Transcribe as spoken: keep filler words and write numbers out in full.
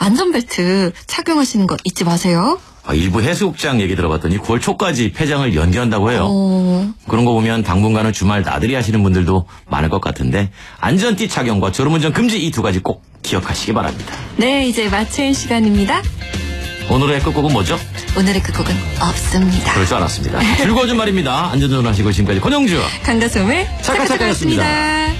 안전벨트 착용하시는 거 잊지 마세요. 아, 일부 해수욕장 얘기 들어봤더니 구월 초까지 폐장을 연기한다고 해요. 어... 그런 거 보면 당분간은 주말 나들이 하시는 분들도 많을 것 같은데 안전띠 착용과 졸음운전 금지 이 두 가지 꼭 기억하시기 바랍니다. 네, 이제 마칠 시간입니다. 오늘의 끝곡은 뭐죠? 오늘의 끝곡은 없습니다. 그럴 줄 알았습니다. 즐거운 주말입니다. 안전운전하시고 지금까지 권영주 강다솜의 찰칵찰칵이었습니다. 착각착각이었습니다.